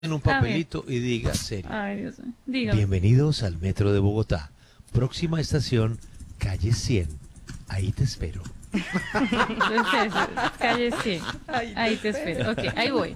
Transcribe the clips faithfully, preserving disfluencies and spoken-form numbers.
en un papelito y diga serio. Ay, Dios mío. Dígame. Bienvenidos al Metro de Bogotá. Próxima estación, calle cien. Ahí te espero. Entonces, calle cien. Ahí, ahí te espero. Ok, ahí voy.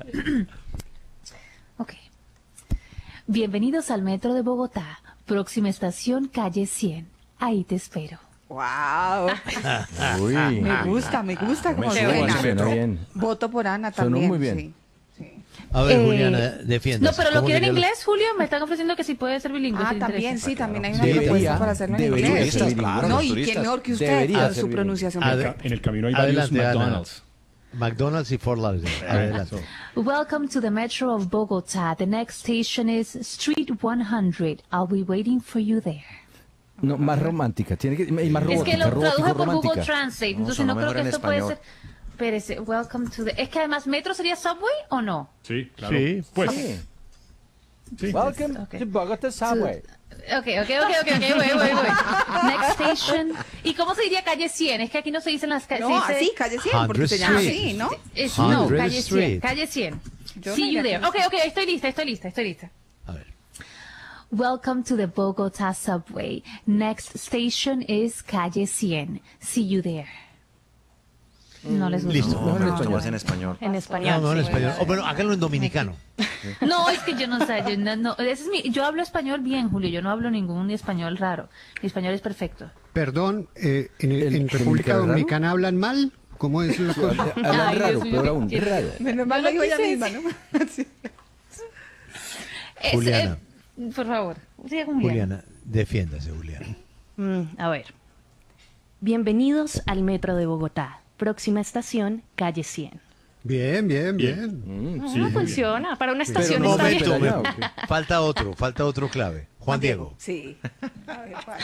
Ok. Bienvenidos al Metro de Bogotá. Próxima estación, calle cien. Ahí te espero. Wow. Uy. Me gusta, me gusta Me como suena, suena. suena bien. Voto por Ana Sonó también. muy bien. Sí, sí. A ver, Eh, Juliana, defienda. No, pero lo quieren en inglés, Julio. Me están ofreciendo que sí puede ser bilingüe. Ah, si le también, interesa. sí, también hay una Debería, propuesta para hacerlo en debería inglés. ser bilingüe. claro. No, los y turistas. quién mejor que usted Debería con ser su bilingüe. pronunciación. Ade- perfecta. En el camino hay varios Adelante, Ana. McDonald's. McDonald's y Fort Lauderdale. Adelante. Welcome to the Metro of Bogotá. The next station is Street one hundred. I'll be waiting for you there. No, más romántica. Tiene que y más Es robótica, que lo robótico, traduje por romántica. Google Translate, entonces sonó no creo mejor que en esto puede español. ser. Espérese, welcome to the. Es que además Metro sería Subway o no? Sí, claro. Sí. Pues, Sí. sí. Welcome Ok. to Bogotá Subway. Ok, ok, ok, ok, ok, voy, voy, voy. Next station. ¿Y cómo se diría calle cien? Es que aquí no se dicen las calles. No, así, calle cien, porque se Hundred llama Street. así, ¿no? Es, no, Hundred calle cien, Street. calle cien. Yo See me you iría there. calle Ok, ok, estoy lista, estoy lista, estoy lista. A ver. Welcome to the Bogotá subway. Next station is calle cien. See you there. No les gusta. Listo. No, en español. Más en español. En No, español. no en sí. español. O bueno, háganlo en dominicano. No, es que yo no sé, yo, no, no, ese es mi, yo hablo español bien, Julio, yo no hablo ningún español raro. Mi español es perfecto. Perdón, eh, en, el- ¿El en República dominicano raro? Dominicana hablan mal. ¿Cómo es la cosa? Hablan Ay, raro, Dios mío, peor aún, qué- raro. Menos mal lo digo ella misma, ¿no? Sí. Es- Juliana. eh, por favor, siga con Juliana. Juliana, defiéndase, Juliana. Mm, a ver. Bienvenidos al Metro de Bogotá. Próxima estación, calle cien. Bien, bien, bien. Mm, Ah, sí, muy bien. funciona. Para una Pero estación no, está bien. Momento, bien. momento. Falta otro, falta otro clave. Juan Diego. Sí. A ver, Juan.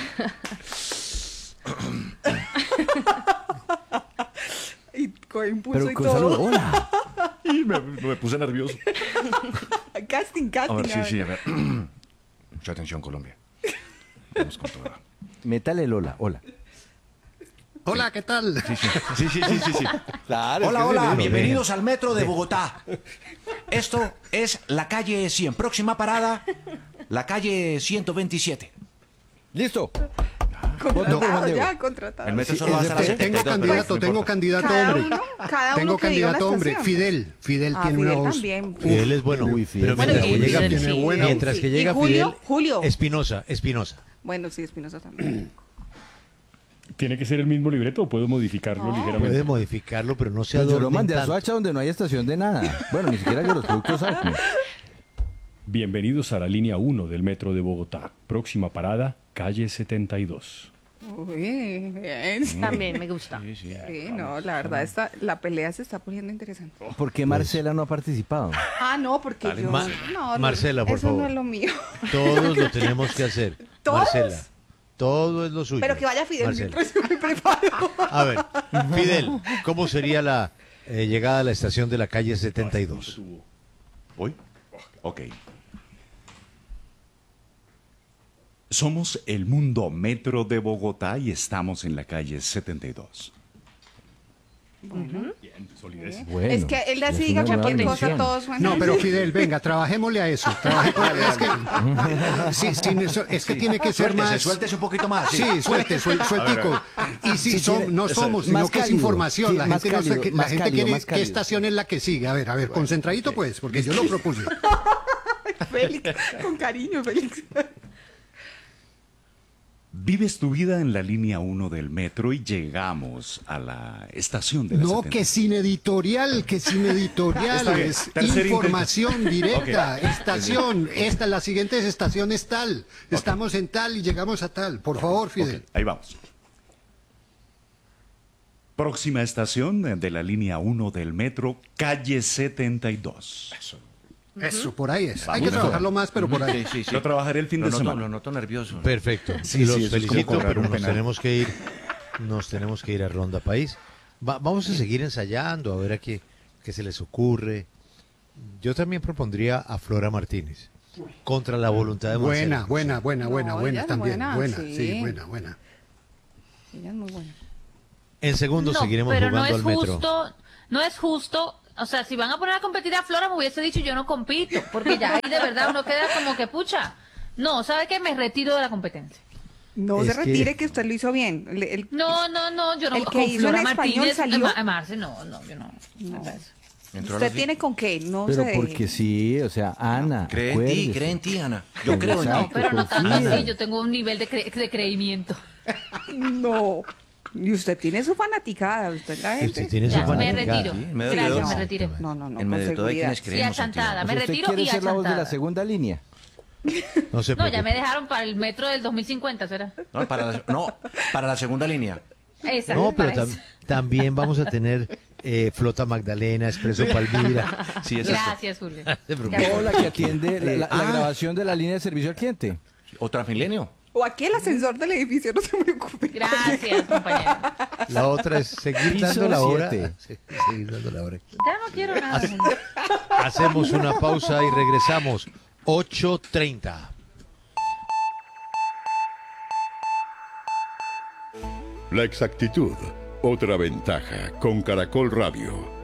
Y con impulso Pero y con todo. salud, hola. Y me, me puse nervioso. Casting, casting. A ver, sí, a sí, ver. a ver. Mucha atención, Colombia. Vamos con toda. Métale el hola, hola. Hola, ¿qué tal? Sí, sí, sí, sí, sí, sí, sí. Claro, Hola, hola, bien. bienvenidos al Metro de Bogotá. Esto es la calle cien. Próxima parada, la calle ciento veintisiete. Listo. Voto por Juan Contratado, Diego. ya, contratado. El metro Sí, solo va es hasta las de- Tengo setenta y dos, candidato, pero no tengo importa. candidato Cada hombre. uno, cada Tengo uno que diga la candidato hombre. estación. Fidel. Fidel Ah, tiene una Fidel voz. también. Fidel es bueno. Uy, Fidel. Pero Bueno, mientras y que llega, Fidel tiene sí. buena mientras Sí. que ¿Y llega Julio? Fidel, Julio. Espinosa, Espinosa. Bueno, sí, Espinosa también. ¿Tiene que ser el mismo libreto o puedo modificarlo ligeramente? Puede modificarlo, pero no se Pero yo lo adornen mandé a tanto. Soacha donde no hay estación de nada. Bueno, ni siquiera yo los productos Acme. Bienvenidos a la línea uno del Metro de Bogotá. Próxima parada, calle setenta y dos. Uy, bien. También me gusta. Sí, no, la verdad, esta, la pelea se está poniendo interesante. ¿Por qué Marcela no ha participado? Ah, no, porque Dale, yo... Ma- no, no, Marcela, por eso favor. no es lo mío. Todos lo tenemos que hacer. ¿Todos? Marcela, todo es lo suyo. Pero que vaya Fidel Marcela. mientras yo me preparo. A ver, Fidel, ¿cómo sería la eh, llegada a la estación de la calle setenta y dos? ¿Voy? Ok. Somos el Mundo Metro de Bogotá y estamos en la calle setenta y dos. Bien, solidez. Bueno, es que él ya así es diga una nueva cualquier cosa, misión. todo suena. No, pero Fidel, venga, trabajémosle a eso. trabajémosle- es que, sí, sin eso- es que tiene que ser Suéltese, más. suéltese un poquito más. Sí, suelte, suel- sueltico. Y si Sí, som- tiene- no somos, más sino que es cálido. información. Sí, La más gente, no sé cálido, qué- la más gente cálido, quiere más qué cálido. estación es la que sigue. A ver, a ver, concentradito pues, porque yo lo propuse. Félix, con cariño, Félix. Vives tu vida en la línea uno del metro y llegamos a la estación de la No, setenta. que sin editorial, que sin editorial, Está bien. es Tercer información directa, Ok. estación, esta, la siguiente estación es tal, estamos en tal y llegamos a tal. Por favor, Fidel. Ok, ahí vamos. Próxima estación de la línea uno del metro, calle setenta y dos. Eso, por ahí es. Hay Vamos. que trabajarlo más, pero por ahí. Sí, sí, sí. Lo trabajaré el fin Lo de noto, semana. lo noto nervioso. Perfecto. Sí, y los sí, eso es como felicito, cobrar pero un nos penal. tenemos que ir, nos tenemos que ir a Ronda País. Va- vamos a seguir ensayando, a ver a qué, qué se les ocurre. Yo también propondría a Flora Martínez, contra la voluntad de Marcela. Buena, buena, buena, buena, No, buena ella es también. buena, Buena, sí. sí, buena, buena. Ella es muy buena. En segundos No, seguiremos pero no jugando es al metro. justo, no es justo o sea, si van a poner a competir a Flora, me hubiese dicho yo no compito, porque ya ahí de verdad uno queda como que pucha. No, ¿sabe qué? Me retiro de la competencia. No Es se retire que- que usted lo hizo bien. El- el- No, no, no, yo no. El que con hizo Flora en español Martínez, salió. Ma- Marce, no, no, yo no. No. nada de eso. Entró a Usted las- tiene con qué, no Pero sé. porque sí, o sea, Ana, Cree en ti, acuérdese. cree en ti, Ana. Yo creo en No, ti. Exacto, pero no tanto confía. así, yo tengo un nivel de, cre- de creimiento. No. Y usted tiene su fanaticada, usted la gente. Usted tiene su Ya, me fanaticada. retiro. Sí, en medio de Gracias, dos. me retiro. No, no, no, En con medio de todo hay seguridad. quienes Y creemos en ti, achantada, Ana. me O sea, ¿usted retiro quiere y ser la voz de la achantada. segunda línea? No se No, ya preocupe. me dejaron para el metro del dos mil cincuenta, ¿será? No, para la, no, para la segunda línea. Esa, No, pero para tam- eso. también vamos a tener eh, Flota Magdalena, Expreso Palmira. Sí, es Gracias, Julio. se preocupe. O la que atiende la, la- la Ah. grabación de la línea de servicio al cliente. ¿O Transmilenio? O aquí el ascensor del edificio, no se preocupe. Gracias, compañero. La otra es seguir Piso dando la hora. siete. Sí, seguir dando la hora. Ya no quiero nada. Hacemos una pausa y regresamos. ocho treinta. La exactitud, otra ventaja con Caracol Radio.